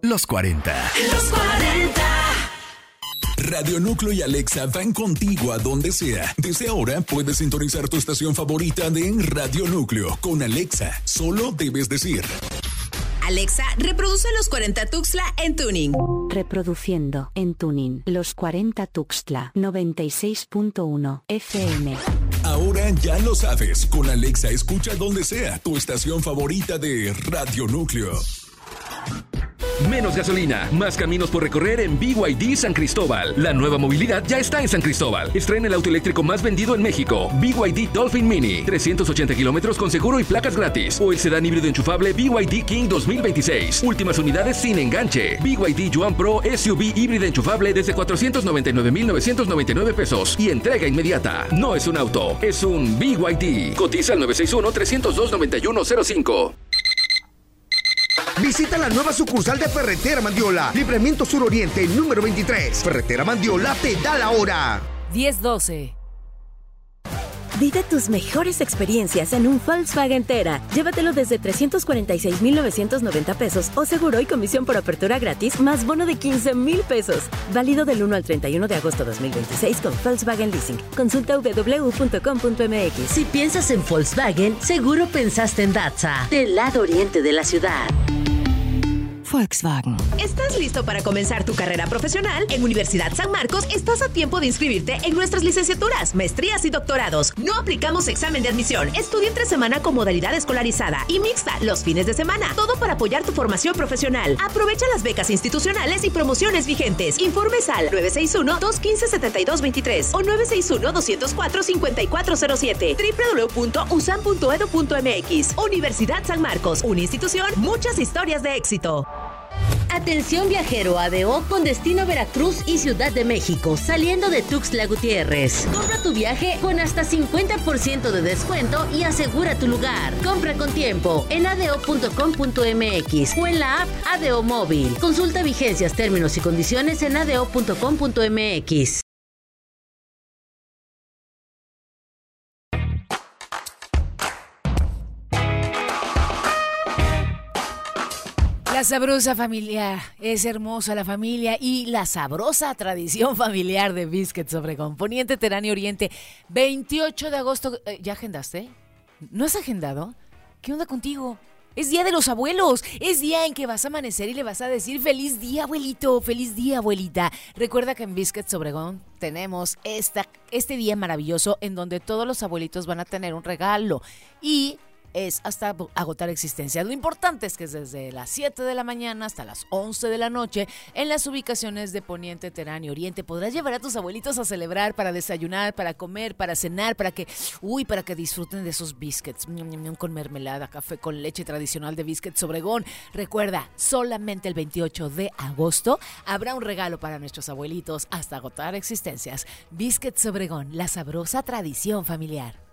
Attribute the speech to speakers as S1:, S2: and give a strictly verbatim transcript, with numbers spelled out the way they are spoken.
S1: los cuarenta.
S2: Los cuarenta.
S3: Radio Núcleo y Alexa van contigo a donde sea. Desde ahora puedes sintonizar tu estación favorita de Radio Núcleo. Con Alexa, solo debes decir:
S2: Alexa, reproduce Los cuarenta Tuxtla en tuning.
S4: Reproduciendo en tuning Los cuarenta Tuxtla noventa y seis punto uno F M.
S3: Ahora ya lo sabes. Con Alexa escucha donde sea tu estación favorita de Radio Núcleo.
S5: Menos gasolina, más caminos por recorrer en B Y D San Cristóbal. La nueva movilidad ya está en San Cristóbal. Estrena el auto eléctrico más vendido en México, B Y D Dolphin Mini, trescientos ochenta kilómetros con seguro y placas gratis. O el sedán híbrido enchufable B Y D King dos mil veintiséis. Últimas unidades sin enganche. B Y D Yuan Pro S U V híbrida enchufable desde cuatrocientos noventa y nueve mil novecientos noventa y nueve pesos y entrega inmediata. No es un auto, es un B Y D. Cotiza al nueve seis uno, tres cero dos, nueve uno cero cinco.
S6: Visita la nueva sucursal de Ferretera Mandiola, Libramiento Sur Oriente, número veintitrés. Ferretera Mandiola te da la hora.
S7: diez doce.
S8: Vive tus mejores experiencias en un Volkswagen Tera. Llévatelo desde trescientos cuarenta y seis mil novecientos noventa pesos o seguro y comisión por apertura gratis más bono de quince mil pesos. Válido del uno al treinta y uno de agosto de dos mil veintiséis con Volkswagen Leasing. Consulta doble u doble u doble u punto com punto m x.
S9: Si piensas en Volkswagen, seguro pensaste en Datsa, del lado oriente de la ciudad.
S2: Volkswagen. ¿Estás listo para comenzar tu carrera profesional? En Universidad San Marcos estás a tiempo de inscribirte en nuestras licenciaturas, maestrías y doctorados. No aplicamos examen de admisión. Estudia entre semana con modalidad escolarizada y mixta los fines de semana. Todo para apoyar tu formación profesional. Aprovecha las becas institucionales y promociones vigentes. Informes al nueve seis uno, dos uno cinco, siete dos dos tres o nueve seis uno, dos cero cuatro, cinco cuatro cero siete. doble u doble u doble u punto u s a m punto e d u punto m x. Universidad San Marcos, una institución, muchas historias de éxito.
S9: Atención viajero A D O con destino Veracruz y Ciudad de México, saliendo de Tuxtla Gutiérrez. Compra tu viaje con hasta cincuenta por ciento de descuento y asegura tu lugar. Compra con tiempo en a d o punto com punto m x o en la app A D O Móvil. Consulta vigencias, términos y condiciones en a d o punto com punto m x.
S7: La sabrosa familia, es hermosa la familia y la sabrosa tradición familiar de Biscuits Obregón. Poniente Terán Oriente, veintiocho de agosto. ¿Ya agendaste? ¿No has agendado? ¿Qué onda contigo? Es día de los abuelos, es día en que vas a amanecer y le vas a decir feliz día abuelito, feliz día abuelita. Recuerda que en Biscuits Obregón tenemos esta, este día maravilloso en donde todos los abuelitos van a tener un regalo y es hasta agotar existencias. Lo importante es que es desde las siete de la mañana hasta las once de la noche en las ubicaciones de Poniente, Terán y Oriente. Podrás llevar a tus abuelitos a celebrar, para desayunar, para comer, para cenar, para que, uy, para que disfruten de esos biscuits con mermelada, café con leche tradicional de Biscuits Obregón. Recuerda, solamente el veintiocho de agosto habrá un regalo para nuestros abuelitos hasta agotar existencias. Biscuits Obregón, la sabrosa tradición familiar.